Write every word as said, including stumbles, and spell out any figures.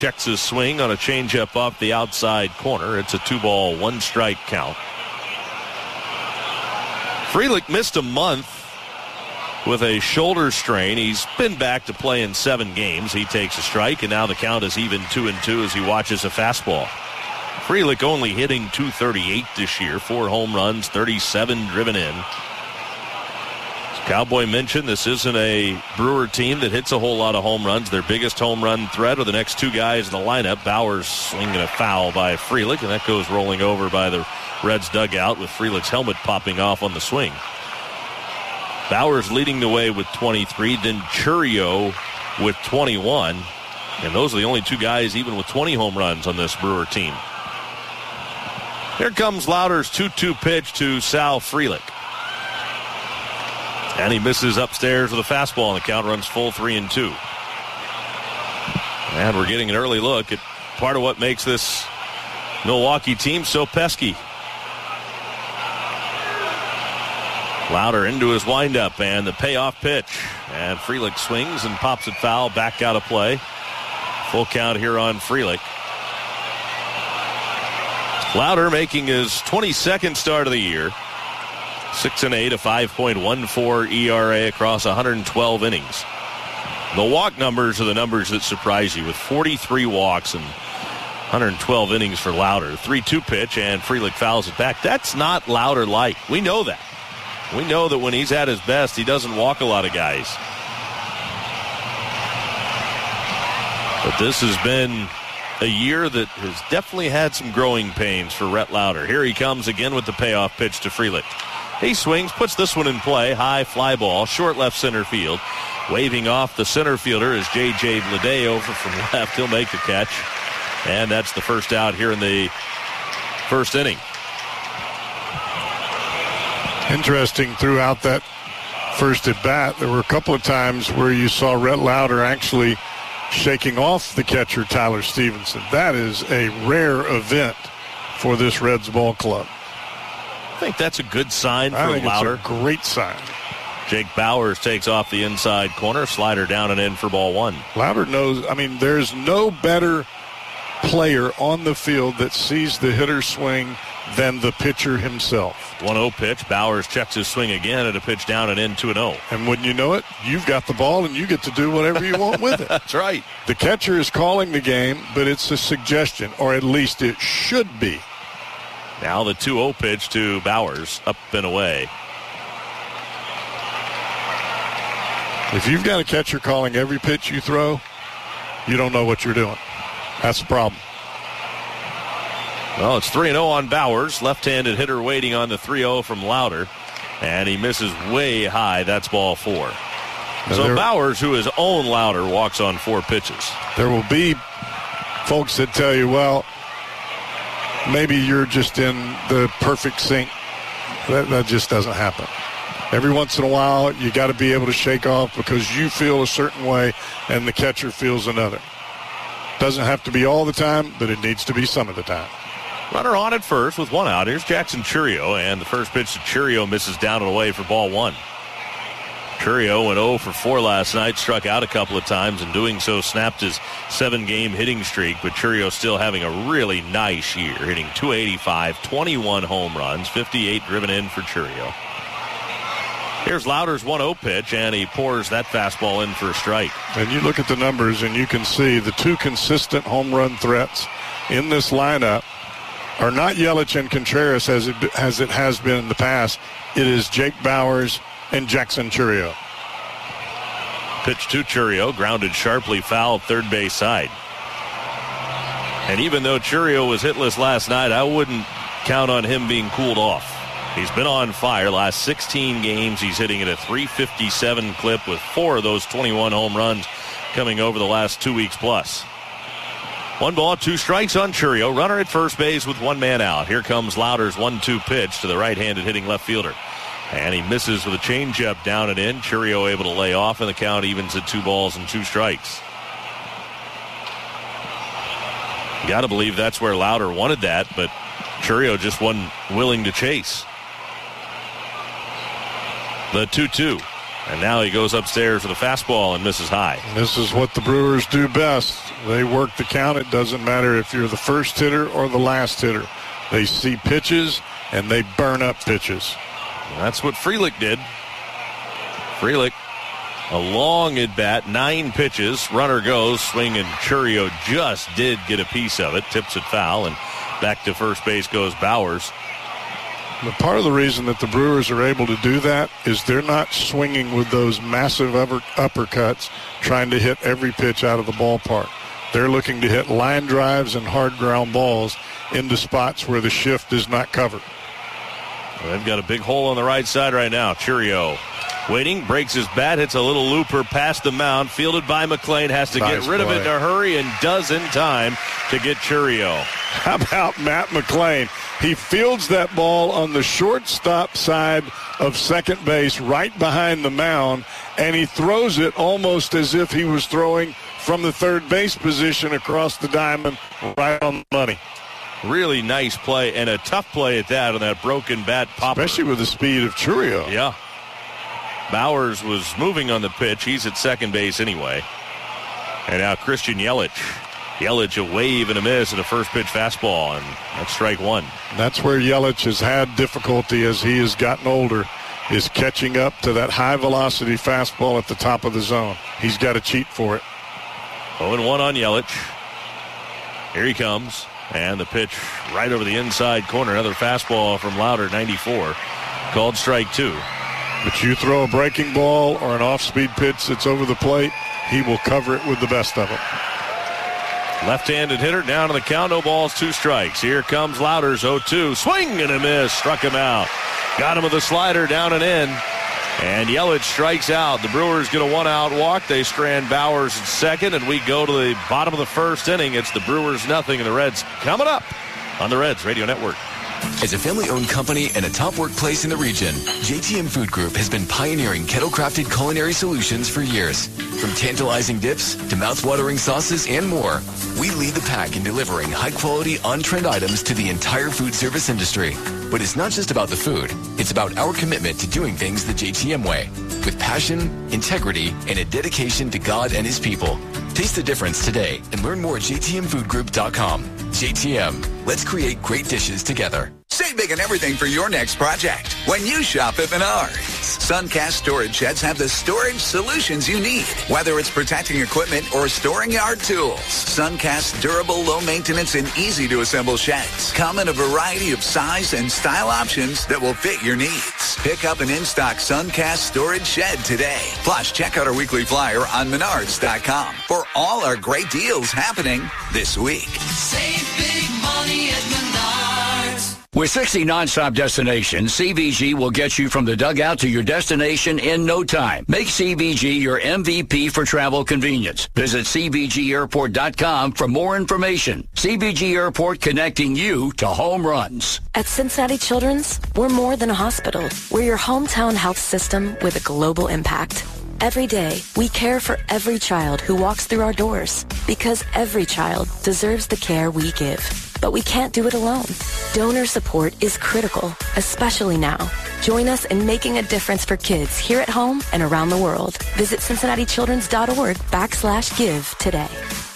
checks his swing on a changeup off the outside corner. It's a two-ball, one-strike count. Frelick missed a month with a shoulder strain. He's been back to play in seven games. He takes a strike, and now the count is even two and two as he watches a fastball. Frelick only hitting two thirty-eight this year, four home runs, thirty-seven driven in. Cowboy mentioned this isn't a Brewer team that hits a whole lot of home runs. Their biggest home run threat are the next two guys in the lineup. Bowers swinging a foul by Frelick, and that goes rolling over by the Reds dugout with Frelick's helmet popping off on the swing. Bowers leading the way with twenty-three, then Chourio with twenty-one. And those are the only two guys even with twenty home runs on this Brewer team. Here comes Lowder's two two pitch to Sal Frelick. And he misses upstairs with a fastball, and the count runs full three and two. And we're getting an early look at part of what makes this Milwaukee team so pesky. Lowder into his windup, and the payoff pitch. And Frelick swings and pops it foul, back out of play. Full count here on Frelick. Lowder making his twenty-second start of the year. Six and eight, a five point one four E R A across one hundred twelve innings. The walk numbers are the numbers that surprise you, with forty-three walks and one hundred twelve innings for Lowder. three two pitch, and Frelick fouls it back. That's not Lowder-like. We know that. We know that when he's at his best, he doesn't walk a lot of guys. But this has been a year that has definitely had some growing pains for Rhett Lowder. Here he comes again with the payoff pitch to Frelick. He swings, puts this one in play. High fly ball, short left center field. Waving off the center fielder is J J Bleday over from left. He'll make the catch. And that's the first out here in the first inning. Interesting, throughout that first at bat, there were a couple of times where you saw Rhett Lowder actually shaking off the catcher, Tyler Stevenson. That is a rare event for this Reds ball club. I think that's a good sign for I think Lowder. It's a great sign. Jake Bowers takes off the inside corner, slider down and in for ball one. Lowder knows, I mean, there's no better player on the field that sees the hitter swing than the pitcher himself. one oh pitch. Bowers checks his swing again at a pitch down and in two and oh. And wouldn't you know it, you've got the ball and you get to do whatever you want with it. That's right. The catcher is calling the game, but it's a suggestion, or at least it should be. Now the two oh pitch to Bowers, up and away. If you've got a catcher calling every pitch you throw, you don't know what you're doing. That's the problem. Well, it's three and oh on Bowers. Left-handed hitter waiting on the three oh from Lowder. And he misses way high. That's ball four. Now so there, Bowers, who has owned Lowder, walks on four pitches. There will be folks that tell you, well, maybe you're just in the perfect sync. That, that just doesn't happen. Every once in a while, you got to be able to shake off because you feel a certain way and the catcher feels another. Doesn't have to be all the time, but it needs to be some of the time. Runner on at first with one out. Here's Jackson Chourio, and the first pitch to Chourio misses down and away for ball one. Chourio went oh for four last night, struck out a couple of times, and doing so snapped his seven-game hitting streak, but Chourio still having a really nice year, hitting two eighty-five, twenty-one home runs, fifty-eight driven in for Chourio. Here's Lowder's one oh pitch, and he pours that fastball in for a strike. And you look at the numbers, and you can see the two consistent home run threats in this lineup are not Yelich and Contreras as it, as it has been in the past. It is Jake Bowers and Jackson Chourio. Pitch to Chourio, grounded sharply foul third base side. And even though Chourio was hitless last night, I wouldn't count on him being cooled off. He's been on fire. Last sixteen games, he's hitting at a three fifty-seven clip with four of those twenty-one home runs coming over the last two weeks plus. One ball, two strikes on Chourio. Runner at first base with one man out. Here comes Lowder's one two pitch to the right-handed hitting left fielder. And he misses with a changeup down and in. Chourio able to lay off, and the count evens at two balls and two strikes. You got to believe that's where Lowder wanted that, but Chourio just wasn't willing to chase. The two two. And now he goes upstairs for the fastball and misses high. This is what the Brewers do best. They work the count. It doesn't matter if you're the first hitter or the last hitter. They see pitches, and they burn up pitches. And that's what Frelick did. Frelick, a long at-bat, nine pitches. Runner goes, swing, and Chourio just did get a piece of it. Tips it foul, and back to first base goes Bowers. But part of the reason that the Brewers are able to do that is they're not swinging with those massive upper, uppercuts trying to hit every pitch out of the ballpark. They're looking to hit line drives and hard ground balls into spots where the shift is not covered. Well, they've got a big hole on the right side right now. Chourio waiting, breaks his bat, hits a little looper past the mound, fielded by McLean, has to nice get rid play. of it in a hurry and does in time to get Chourio. How about Matt McLain? He fields that ball on the shortstop side of second base right behind the mound, and he throws it almost as if he was throwing from the third base position across the diamond right on the money. Really nice play, and a tough play at that on that broken bat popper. Especially with the speed of Chourio. Yeah. Bowers was moving on the pitch. He's at second base anyway. And now Christian Yelich. Yelich a wave and a miss at a first pitch fastball, and that's strike one. That's where Yelich has had difficulty as he has gotten older, is catching up to that high-velocity fastball at the top of the zone. He's got to cheat for it. oh and one on Yelich. Here he comes, and the pitch right over the inside corner. Another fastball from Lauder, ninety-four. Called strike two. But you throw a breaking ball or an off-speed pitch that's over the plate, he will cover it with the best of them. Left-handed hitter down to the count. No balls, two strikes. Here comes Lauder's oh two. Swing and a miss. Struck him out. Got him with a slider down and in. And Yelich strikes out. The Brewers get a one-out walk. They strand Bowers at second, and we go to the bottom of the first inning. It's the Brewers nothing, and the Reds coming up on the Reds Radio Network. As a family-owned company and a top workplace in the region, J T M Food Group has been pioneering kettle-crafted culinary solutions for years. From tantalizing dips to mouth-watering sauces and more, we lead the pack in delivering high-quality, on-trend items to the entire food service industry. But it's not just about the food. It's about our commitment to doing things the J T M way, with passion, integrity, and a dedication to God and His people. Taste the difference today and learn more at j t m food group dot com. J T M, let's create great dishes together. Save big on everything for your next project when you shop at Menards. Suncast storage sheds have the storage solutions you need, whether it's protecting equipment or storing yard tools. Suncast durable, low maintenance, and easy to assemble sheds come in a variety of size and style options that will fit your needs. Pick up an in-stock Suncast storage shed today. Plus, check out our weekly flyer on menards dot com for all our great deals happening this week. Save big money at Menards. With sixty nonstop destinations, C V G will get you from the dugout to your destination in no time. Make C V G your M V P for travel convenience. Visit c v g airport dot com for more information. C V G Airport, connecting you to home runs. At Cincinnati Children's, we're more than a hospital. We're your hometown health system with a global impact. Every day, we care for every child who walks through our doors, because every child deserves the care we give. But we can't do it alone. Donor support is critical, especially now. Join us in making a difference for kids here at home and around the world. Visit cincinnati children's dot org backslash give today.